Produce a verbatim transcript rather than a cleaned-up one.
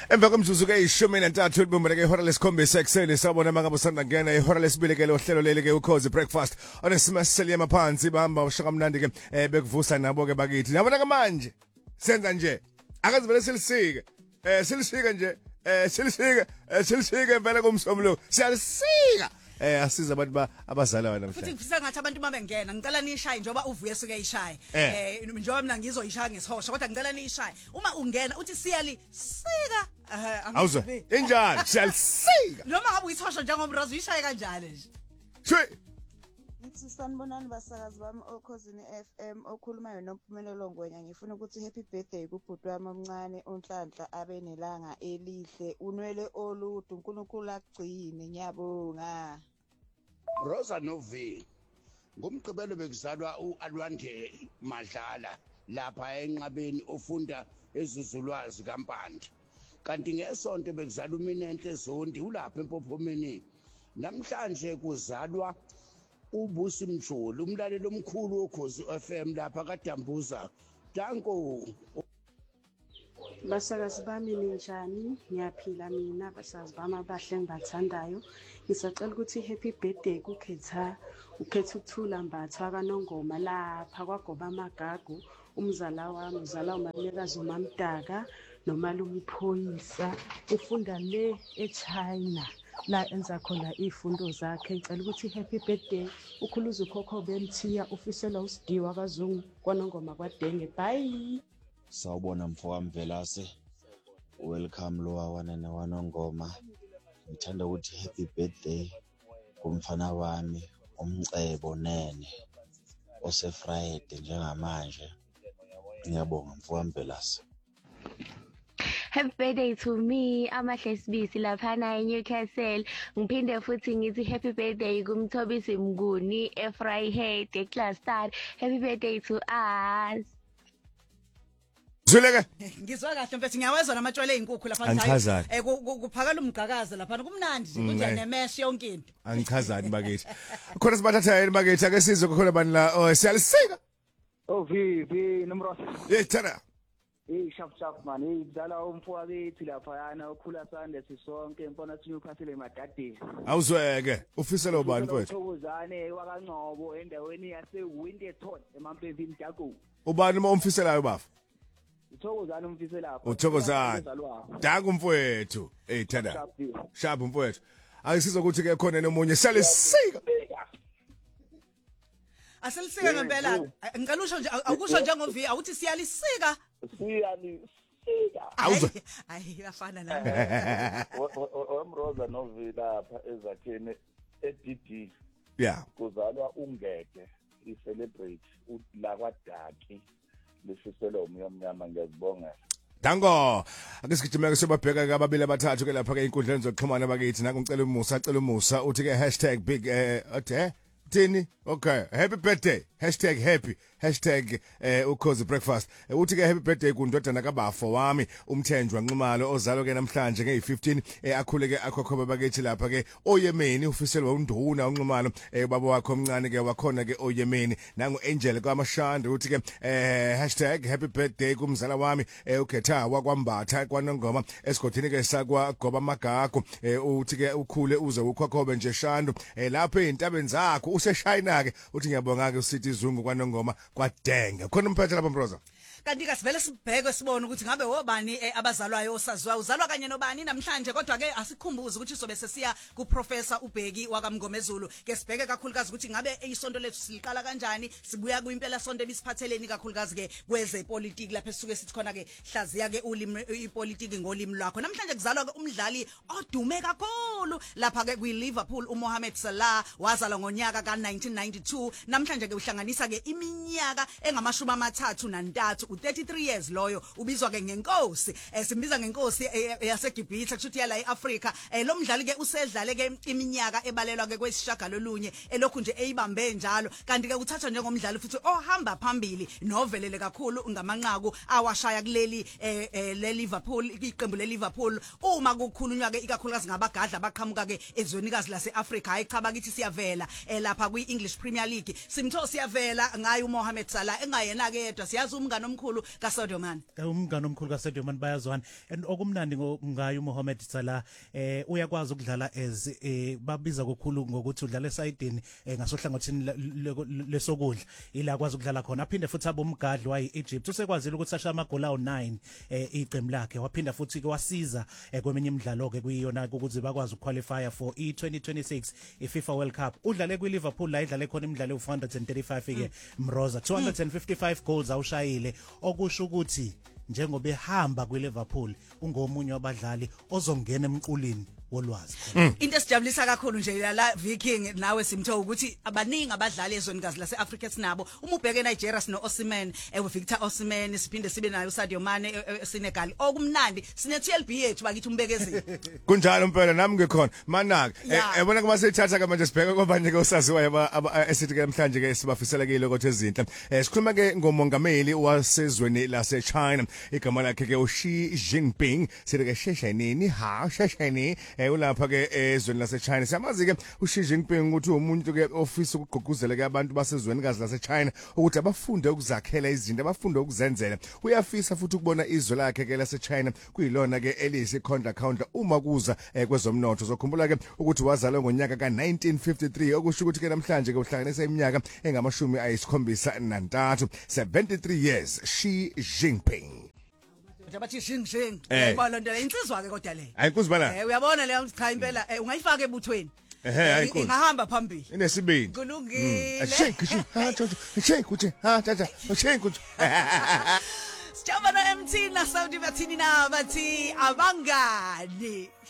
Emva komzuzu ke ishumi nantathu libumbeleke ihora lesikhombisa ekseni sabona mangabo sanda ngena ihora lesibili ke lohlelo leli ke ukhozi breakfast onesimasiselye amaphansi bahamba ushaka mnandi ke eh, bekuvusa nabo ke bakithi nabona ke manje senza nje akazivele silisike eh silisike nje eh silisike eh, silisike vele kumsomlo siyalisika eh asiza abantu abazalayo namhlanje futhi ngifisa ngathi abantu mabengena ngicela nishaye njoba uvuye suke ishaye eh njoba mina ngizoyishaya ngesihosha kodwa ngicela nishaye uma ungena uthi siyali sika awuzwe injani siyalisika noma ngabe uyithosha njengomrazo uyishaye kanjani nje shwe Ngithi sanibonani basakazi bami okhosini F M okhulumayo noMpumelelo Ngwenya ngifuna ukuthi happy birthday kubhuti wami omncane uNhlanhla abe nelanga elihle unwele olude uNkulunkulu agcine ngiyabonga Rosa Novi ngumgqibelo bekuzalwa uAlwande Madlala lapha enqabeni ofunda ezizulwazi kaMpande kanti ngesonto bekuzalwa uMinenhle Zondi ulapha empophomeni namhlanje kuzalwa ubusi Mjoli umlaleli omkhulu okhozi F M lapha kaDambuza danko basakazi bami ninjani ngiyaphila mina basakazi bami abahle ngibathandayo ngisacela ukuthi happy birthday kukhetha ukhetha ukuthula mbathwa kaNongoma lapha kwagoba amagagu umzala wami uzala umalekazi uMamdaka nomalume Phoyisa ufunda le eChina la enza khona ifundo zakhe ngicela ukuthi happy birthday ukhuluza ukhokho bemthiya ufisela usidiwa kaZungu kwaNongoma kwaDenge bye sawubona mfowami Mvelase welcome lo wana newanongoma ngithanda ukuthi happy birthday kumfana wami umcebo Nene ose Friday njengamanje ngiyabonga mfowami Mvelase. Happy birthday to me amahle sibisi laphana eNewcastle ngiphinde futhi ngithi happy birthday kumthobisi Mnguni eFryhead eClass Star happy birthday to us Zuleke ngizwa kahle mfethu ngiyawezwa namatshwele einkukhu lapha njalo eh kuphakala umgqakaza lapha kumnandi nje kunje nemesh yonke into angichazani bakithi khona sibathatha yini bakithi ake sizwe khona bani la siyalisika oh vi vi nomrosa eh thana Eh sharp sharp man eh dala umfowabo ethi lapha yana ukhula sande sisonke mpona sinyukhasile emadadeni awuzweke ufisela ubani mfowethu Thokozane wakangcobo endaweni yase Winterton emampemphini Dago ubani uma umfiselayo bafu Thokozane umfise lapha uthokozane Dago mfowethu eh thana sharp mfowethu ayisizwe ukuthi ke khona nomunye siyalisika aselisika ngempela ngicela usho nje akusho njengovi awuthi siyalisika siyalisika awuzwe hayi yafana la omroza Novi lapha ezakheni eDD yeah kuzalwa ungeke i celebrate la kwaDaki lifisela umnyama ngiyazibonga Dango ake sigijimeke sobabheka ke ababili abathathu ke lapha ke inkundleni zokuxhumana bakithi naku ngicela umusa acela umusa uthi ke hashtag big eh othe Tini okay happy birthday hashtag happy hashtag eh ukhozi breakfast uthi ke happy birthday kundodana kabafo wami umthenjwa Nxumalo ozalwa ke namhlanje nge fifteen eh akhuleke akhokhoba bakithi lapha ke oyemeni ufiselwa unduna uNxumalo eh baba wakhe omncane ke wakhona ke oyemeni nangu Angel kwaMashanda uthi ke eh hashtag happy birthday kumzala wami eh ukhetha wakwambatha kwaNongoma esigodini ke sakwa goba magagu eh uthi ke ukhule uze ukhokhobe nje Shando eh lapha eintabeni zakho useshayina ke uthi ngiyabonga ke usithi izungu kwaNongoma kwaDenge khona umphethe lapha Mbroza kanti ke sivele sibheke sibone ukuthi ngabe wobani abazalwayo osaziwa uzalwa kanye nobani namhlanje kodwa ke asikhumbuze ukuthi sobe sesiya kuprofessor uBheki wakamngomezulu ke sibheke kakhulukazi ukuthi ngabe isonto lethu siliqala kanjani sibuya kuimpela sonto ebisiphatheleni kakhulukazi ke kweze politics lapha esuke sithi khona ke hlaziya ke ulimi ipolitiki ngolimi lwakho namhlanje kuzalwa ke umdlali odume kakhulu lapha ke kwiLiverpool uMohamed Salah wazalwa ngonyaka ka nineteen ninety-two namhlanje ke uhlanganisa ke iminyaka engamashumi amathathu nantathu thirty-three years loyo ubizwa ke ngenkosi simbiza ngenkosi yaseGibhithe kushuthi yala eAfrika lo mdlali ke usedlale ke iminyaka ebalelwa ke kwesishagalolunye elokhu nje eyibambe njalo kanti ke uthathwa njengomdlali futhi ohamba phambili novelele kakhulu ngamanqaku awashaya kuleli le Liverpool iqembu le Liverpool uma kukhulunywa ke ikakhulukazi ngabagadla baqhamuka ke ezwenikazi laseAfrika hayi cha bakithi siyavela lapha kwi English Premier League simtho siyavela ngayo uMohamed Salah engayena ke yedwa siyazi umngane omkhulu kaSodomani. Umngane omkhulu kaSodomani bayazwana and okumnandi ngayo uMohamed Salah eh uyakwazi ukudlala as eh babiza kakhulu ngokuthi udlala esayidini ngasohlangothini lesokudla ila kwazi ukudlala khona aphinde futhi abomgadli wayi Egypt usekwazile ukuthi ashaya amagoli awu nine eh iqembu lakhe waphinda futhi ke wasiza kweminye imidlalo ke kuyiyona ukuthi bakwazi ukuqualify for i twenty twenty-six iFIFA World Cup udlale kwiLiverpool la idlale khona imidlalo u four hundred thirty-five ke Mroza two hundred fifty-five goals awushayile okusho ukuthi njengoba ehamba kwiLiverpool ungomunye wabadlali ozongena emqulini wolwazi into esijabulisa kakhulu nje la Viking nawe simtho ukuthi abaningi abadlali ezwenikazi laseAfrica sinabo uma ubheke eNigeria sino Osimhen eVictor Osimhen siphinde sibe nayo uSadio Mane eSenegal okumnandi sine T L B yethu bakithi umbekezeli kunjalo impela nami ngikhona manaka ebona kuma sithatha ke manje sibheke kwabanye ke osaziwayo esithi ke namhlanje ke sibafisela ke lokho ezinhle sikhuluma ke ngomongameli wasezweni laseChina igama lakhe ke uXi Jinping sithi ke sheshenini ha shesheni eh ulapha ke ezweni laseChina siyamazi ke uXi Jinping ukuthi umuntu ke ofisa ukugqugquzela ke abantu basezweni kazi laseChina ukuthi abafunde ukuzakhela izinto abafunde ukuzenzela uyafisa futhi ukubona izwe lakhe ke laseChina kuyilona ke eliyisikhondla counter uma kuza kwezomnotho zokhumbula ke ukuthi wazalwa ngonyaka ka nineteen fifty-three okusho ukuthi ke namhlanje ke uhlanganisa iminyaka engamashumi ayisikhombisa nantathu seventy-three years Xi Jinping bathi shing shing yabona ndlela insizwa ke kodwa le ayikuzibala eh uyabona le cha impela ungayifaka ebuthweni ehe ayikho ingahamba phambili inesibindi kulungile shake shake ha shake uthi ha tata shake uthi Sijabana M T na Saudi bathini na bathi abangani